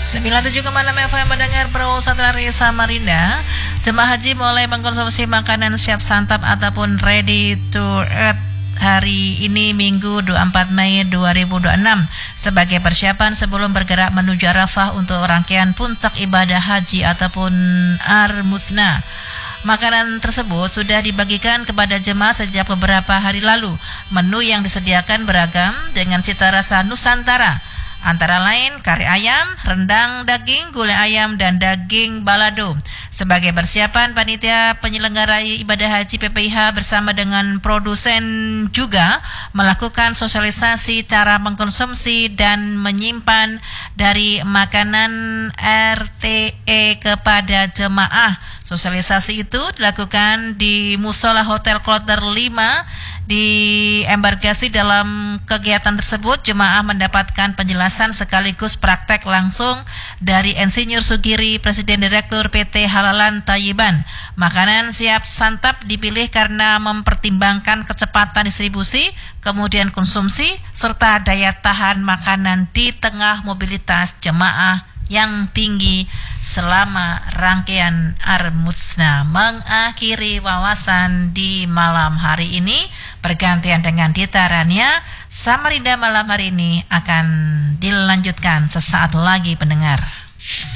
97,6 FM mendengar Pro Satellari Samarinda. Jemaah haji mulai mengkonsumsi makanan siap santap ataupun ready to eat hari ini Minggu 24 Mei 2026 sebagai persiapan sebelum bergerak menuju Arafah untuk rangkaian puncak ibadah haji ataupun Ar-Musna. Makanan tersebut sudah dibagikan kepada jemaah sejak beberapa hari lalu. Menu yang disediakan beragam dengan cita rasa Nusantara, antara lain kari ayam, rendang daging, gulai ayam, dan daging balado. Sebagai persiapan, panitia penyelenggara ibadah haji PPIH bersama dengan produsen juga melakukan sosialisasi cara mengkonsumsi dan menyimpan dari makanan RTE kepada jemaah. Sosialisasi itu dilakukan di Musola Hotel Kloter 5 di embarkasi. Dalam kegiatan tersebut, jemaah mendapatkan penjelasan sekaligus praktek langsung dari Insinyur Sugiri, Presiden Direktur PT Halalan Thayyiban. Makanan siap santap dipilih karena mempertimbangkan kecepatan distribusi, kemudian konsumsi, serta daya tahan makanan di tengah mobilitas jemaah yang tinggi selama rangkaian Ar-Musna. Mengakhiri wawasan di malam hari ini bergantian dengan Dita Rania. Samarinda malam hari ini akan dilanjutkan sesaat lagi pendengar.